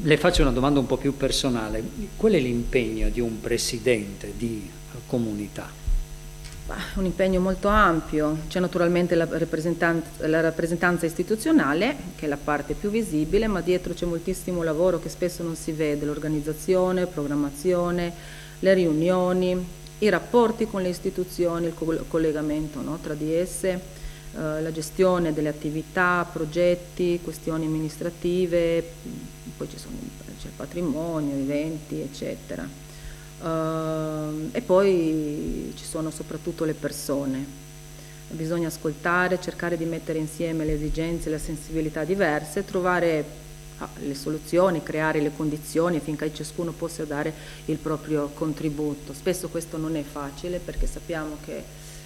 Le faccio una domanda un po' più personale. Qual è l'impegno di un presidente di comunità? Un impegno molto ampio, c'è naturalmente la rappresentanza istituzionale, che è la parte più visibile, ma dietro c'è moltissimo lavoro che spesso non si vede, l'organizzazione, programmazione, le riunioni, i rapporti con le istituzioni, il collegamento, no, tra di esse, la gestione delle attività, progetti, questioni amministrative, poi c'è il patrimonio, eventi, eccetera. E poi ci sono soprattutto le persone. Bisogna ascoltare, cercare di mettere insieme le esigenze e le sensibilità diverse, trovare le soluzioni, creare le condizioni affinché ciascuno possa dare il proprio contributo. Spesso questo non è facile perché sappiamo che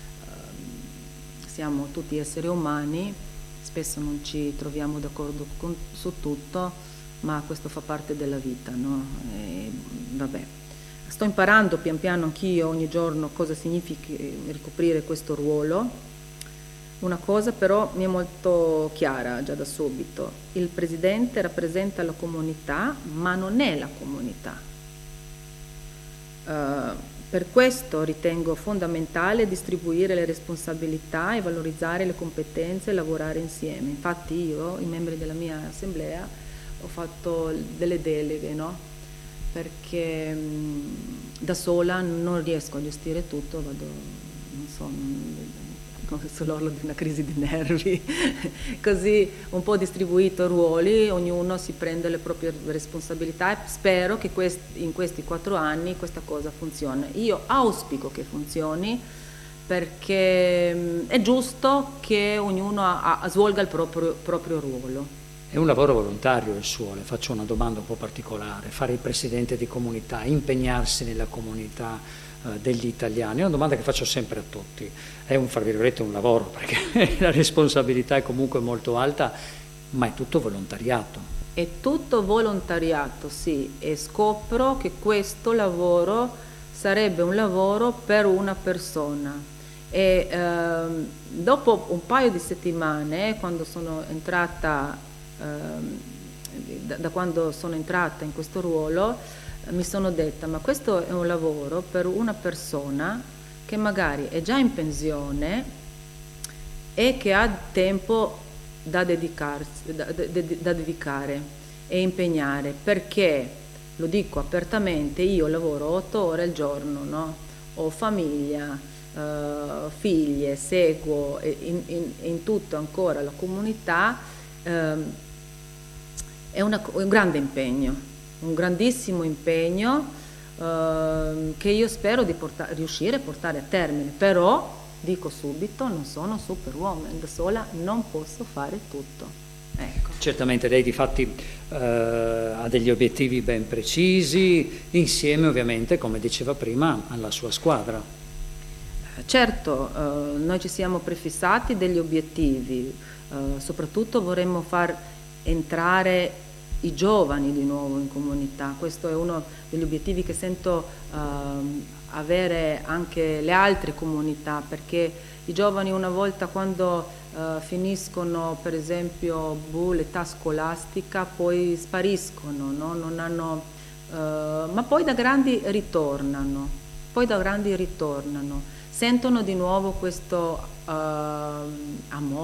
siamo tutti esseri umani, spesso non ci troviamo d'accordo su tutto, ma questo fa parte della vita, no? E, vabbè. Sto imparando pian piano anch'io ogni giorno cosa significa ricoprire questo ruolo. Una cosa però mi è molto chiara già da subito: il presidente rappresenta la comunità, ma non è la comunità. Per questo ritengo fondamentale distribuire le responsabilità e valorizzare le competenze e lavorare insieme. Infatti io, i membri della mia assemblea, ho fatto delle deleghe, no? Perché da sola non riesco a gestire tutto, vado, non so, sull'orlo di una crisi di nervi, così un po' distribuito ruoli, ognuno si prende le proprie responsabilità e spero che in questi 4 anni questa cosa funzioni. Io auspico che funzioni perché è giusto che ognuno svolga il proprio ruolo. È un lavoro volontario il suo, le faccio una domanda un po' particolare. Fare il presidente di comunità, impegnarsi nella comunità degli italiani, è una domanda che faccio sempre a tutti. È un, fra virgolette, un lavoro, perché la responsabilità è comunque molto alta, ma è tutto volontariato. È tutto volontariato, sì, e scopro che questo lavoro sarebbe un lavoro per una persona. E dopo un paio di settimane, quando sono entrata da quando sono entrata in questo ruolo, mi sono detta: ma questo è un lavoro per una persona che magari è già in pensione e che ha tempo da dedicare e impegnare, perché, lo dico apertamente, io lavoro 8 ore al giorno, no? Ho famiglia, figlie, seguo in tutto ancora la comunità. È un grande impegno, un grandissimo impegno che io spero di riuscire a portare a termine, però dico subito, non sono superwoman, da sola non posso fare tutto. Ecco. Certamente lei difatti ha degli obiettivi ben precisi, insieme ovviamente, come diceva prima, alla sua squadra. Certo, noi ci siamo prefissati degli obiettivi, soprattutto vorremmo far entrare i giovani di nuovo in comunità. Questo è uno degli obiettivi che sento avere anche le altre comunità, perché i giovani una volta, quando finiscono per esempio l'età scolastica, poi spariscono, no? Non hanno, ma poi da grandi ritornano, sentono di nuovo questo amore